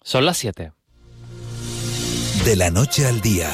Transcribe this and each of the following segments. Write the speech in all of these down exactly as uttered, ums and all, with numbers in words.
Son las siete. De la noche al día,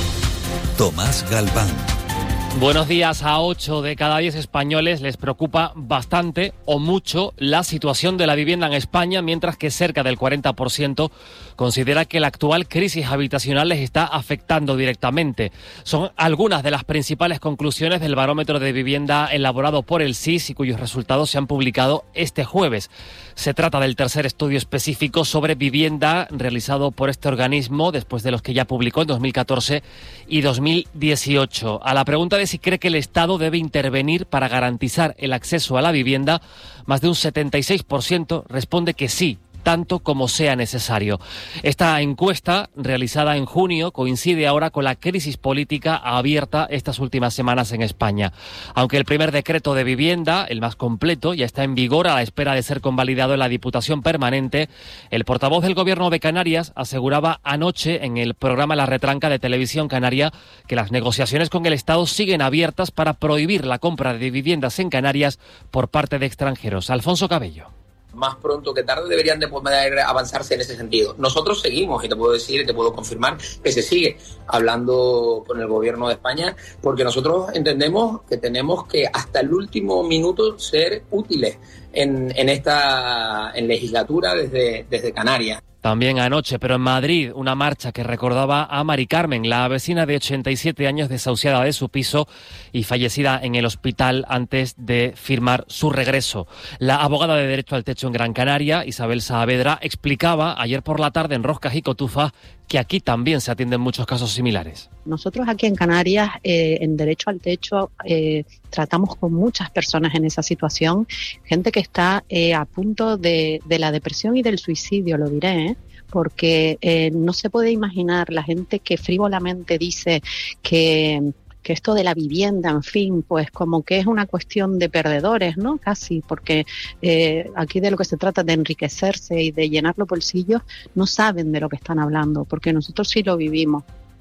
Tomás Galván. Buenos días. A ocho de cada diez españoles les preocupa bastante o mucho la situación de la vivienda en España, mientras que cerca del cuarenta por ciento considera que la actual crisis habitacional les está afectando directamente. Son algunas de las principales conclusiones del barómetro de vivienda elaborado por el C I S y cuyos resultados se han publicado este jueves. Se trata del tercer estudio específico sobre vivienda realizado por este organismo, después de los que ya publicó en dos mil catorce y dos mil dieciocho. A la pregunta de si cree que el Estado debe intervenir para garantizar el acceso a la vivienda, más de un setenta y seis por ciento responde que sí, tanto como sea necesario. Esta encuesta, realizada en junio, coincide ahora con la crisis política abierta estas últimas semanas en España. Aunque el primer decreto de vivienda, el más completo, ya está en vigor a la espera de ser convalidado en la Diputación Permanente, el portavoz del Gobierno de Canarias aseguraba anoche en el programa La Retranca de Televisión Canaria que las negociaciones con el Estado siguen abiertas para prohibir la compra de viviendas en Canarias por parte de extranjeros. Alfonso Cabello. Más pronto que tarde deberían de poder avanzarse en ese sentido. Nosotros seguimos, y te puedo decir y te puedo confirmar que se sigue hablando con el Gobierno de España, porque nosotros entendemos que tenemos que hasta el último minuto ser útiles en, en esta en legislatura desde, desde Canarias. También anoche, pero en Madrid, una marcha que recordaba a Mari Carmen, la vecina de ochenta y siete años desahuciada de su piso y fallecida en el hospital antes de firmar su regreso. La abogada de Derecho al Techo en Gran Canaria, Isabel Saavedra, explicaba ayer por la tarde en Roscas y Cotufa que aquí también se atienden muchos casos similares. Nosotros aquí en Canarias, eh, en Derecho al Techo, eh, tratamos con muchas personas en esa situación, gente que está eh, a punto de, de la depresión y del suicidio, lo diré, ¿eh? porque eh, no se puede imaginar la gente que frívolamente dice que... que esto de la vivienda, en fin, pues como que es una cuestión de perdedores, ¿no? Casi, porque eh, aquí de lo que se trata es de enriquecerse y de llenar los bolsillos, no saben de lo que están hablando, porque nosotros sí lo vivimos.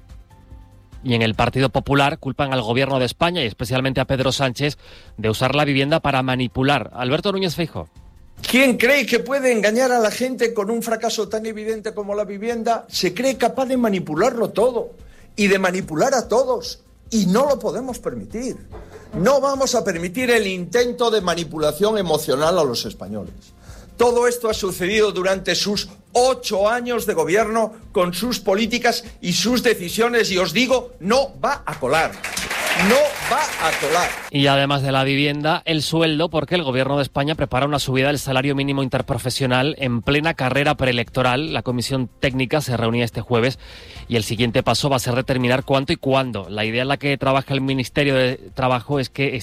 Y en el Partido Popular culpan al Gobierno de España y especialmente a Pedro Sánchez de usar la vivienda para manipular. Alberto Núñez Feijóo. ¿Quién cree que puede engañar a la gente con un fracaso tan evidente como la vivienda? Se cree capaz de manipularlo todo y de manipular a todos. Y no lo podemos permitir. No vamos a permitir el intento de manipulación emocional a los españoles. Todo esto ha sucedido durante sus ocho años de gobierno con sus políticas y sus decisiones y os digo, no va a colar. No va a colar. Y además de la vivienda, el sueldo, porque el Gobierno de España prepara una subida del salario mínimo interprofesional en plena carrera preelectoral. La comisión técnica se reunía este jueves y el siguiente paso va a ser determinar cuánto y cuándo. La idea en la que trabaja el Ministerio de Trabajo es que